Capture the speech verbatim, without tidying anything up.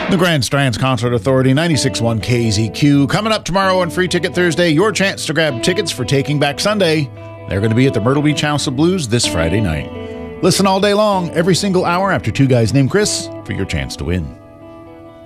The Grand Strands Concert Authority, ninety-six point one K Z Q. Coming up tomorrow on Free Ticket Thursday, your chance to grab tickets for Taking Back Sunday. They're going to be at the Myrtle Beach House of Blues this Friday night. Listen all day long, every single hour after Two Guys Named Chris, for your chance to win.